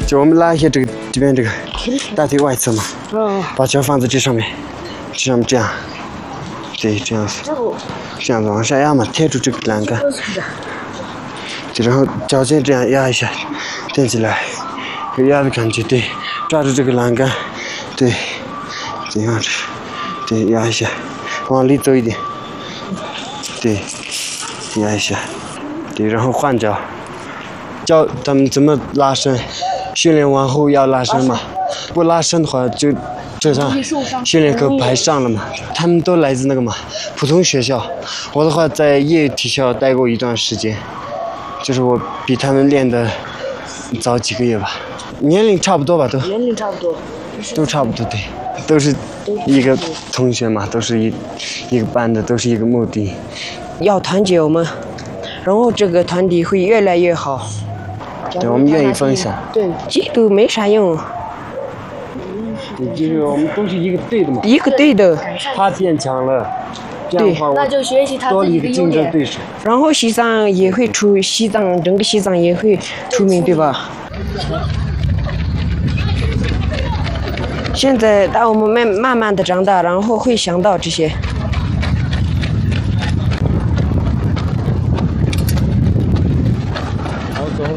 就我们拉一下这边这个大腿外侧嘛，把脚放在这上面，这样，对，这样子往下压嘛，贴住这个栏杆，就然后脚尖这样压一下，垫起来，有压的感觉，对，抓住这个栏杆，对，这样子，对，压一下，往里走一点，对，压一下，对，然后换脚，教他们怎么拉伸，训练完后要拉伸嘛，不拉伸的话就这样训练课排上了嘛。他们都来自那个嘛普通学校，我的话在业余体校待过一段时间，就是我比他们练的早几个月吧，年龄差不多吧都。 年龄差不多。 都差不多对，都是一个同学嘛，都是一个班的，都是一个目的。 要团结我们，然后这个团体会越来越好。 对，我们愿意分享。 对，嫉妒没啥用。 就是我们都是一个队的嘛。 一个队的。 他变强了，这样的话那就学习他多了一个自己的优点。 竞争对手。 然后整个西藏也会出名，对吧？现在当我们慢慢的长大，然后会想到这些。 走。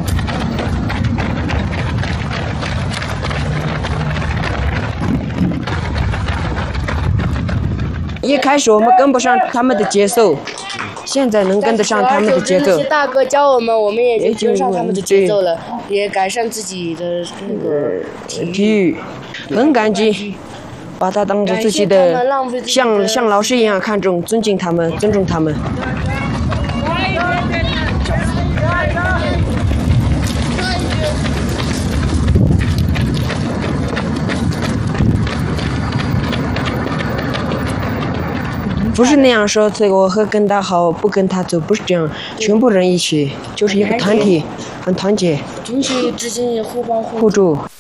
一开始我们跟不上他们的节奏，现在能跟得上他们的节奏。 那些大哥教我们，我们也就跟上他们的节奏了，也改善自己的那个体育。很感激，把他当做自己的，像老师一样看重、尊敬他们、尊重他们。不是那样说，这个我会跟他好，不跟他走，不是这样，全部人一起，就是一个团体，很团结， 同学之间也互帮互助。